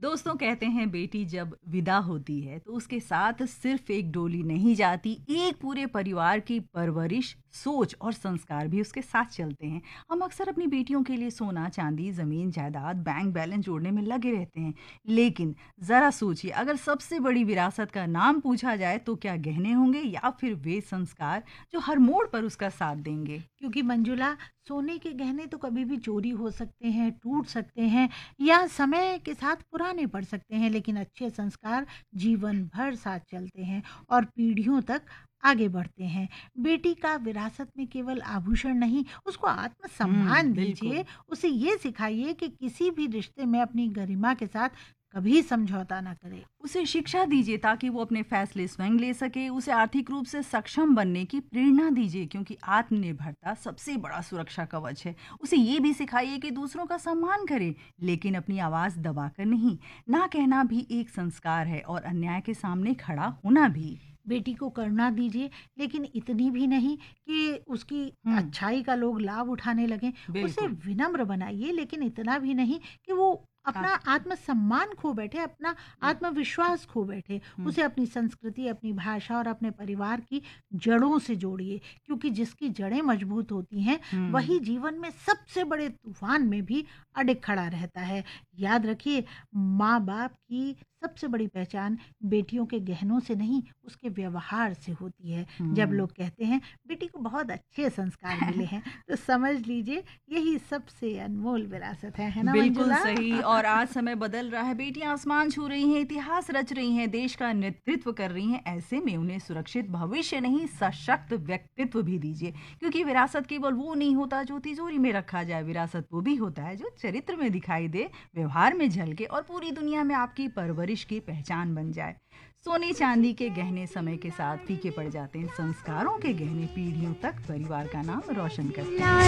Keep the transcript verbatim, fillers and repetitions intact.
दोस्तों कहते हैं बेटी जब विदा होती है तो उसके साथ सिर्फ एक डोली नहीं जाती, एक पूरे परिवार की परवरिश, सोच और संस्कार भी उसके साथ चलते हैं। हम अक्सर अपनी बेटियों के लिए सोना, चांदी, जमीन, जायदाद, बैंक बैलेंस जोड़ने में लगे रहते हैं, लेकिन जरा सोचिए, अगर सबसे बड़ी विरासत का नाम पूछा जाए तो क्या गहने होंगे या फिर वे संस्कार जो हर मोड़ पर उसका साथ देंगे? क्योंकि मंजुला, सोने के गहने तो कभी भी चोरी हो सकते हैं, टूट सकते हैं या समय के साथ पुराने पड़ सकते हैं, लेकिन अच्छे संस्कार जीवन भर साथ चलते हैं और पीढ़ियों तक आगे बढ़ते हैं। बेटी का विरासत में केवल आभूषण नहीं, उसको हम्म, आत्मसम्मान बिल्कुल। दीजिए। उसे ये सिखाइए कि किसी भी रिश्ते में अपनी गरिमा के साथ कभी समझौता ना करे। उसे शिक्षा दीजिए ताकि वो अपने फैसले स्वयं ले सके। उसे आर्थिक रूप से सक्षम बनने की प्रेरणा दीजिए, क्योंकि आत्मनिर्भरता सबसे बड़ा सुरक्षा कवच है। उसे ये भी सिखाइए कि दूसरों का सम्मान करे, लेकिन अपनी आवाज दबाकर नहीं। ना कहना भी एक संस्कार है और अन्याय के सामने खड़ा होना भी। बेटी को करुणा दीजिए, लेकिन इतनी भी नहीं कि उसकी हम्म, अच्छाई का लोग लाभ उठाने लगें। उसे बिल्कुल। विनम्र बनाइए, लेकिन इतना भी नहीं कि वो अपना ता- आत्मसम्मान खो बैठे, अपना आत्मविश्वास खो बैठे। हम्म, उसे अपनी संस्कृति, अपनी भाषा और अपने परिवार की जड़ों से जोड़िए, क्योंकि जिसकी जड़ें मजबूत होती हैं हम्म। वही जीवन में सबसे बड़े तूफान में भी अडिग खड़ा रहता है। याद रखिए, माँ बाप की सबसे बड़ी पहचान बेटियों के गहनों से नहीं, उसके व्यवहार से होती है। जब हम्म। लोग कहते हैं बेटी को बहुत अच्छे संस्कार मिले हैं, तो समझ लीजिए यही सबसे अनमोल विरासत है है ना बिल्कुल मंजुला? सही। और आज समय बदल रहा है, बेटियां आसमान छू रही हैं, इतिहास रच रही हैं, देश का नेतृत्व कर रही हैं। ऐसे में उन्हें सुरक्षित भविष्य नहीं, सशक्त व्यक्तित्व भी दीजिए, क्योंकि विरासत केवल वो नहीं होता जो तिजोरी में रखा जाए। विरासत वो भी होता है जो चरित्र में दिखाई दे, व्यवहार में झलके और पूरी दुनिया में आपकी परवरिश की पहचान बन जाए। सोने चांदी के गहने समय के साथ फीके पड़ जाते हैं, संस्कारों के गहने पीढ़ियों तक परिवार का नाम रोशन करते हैं।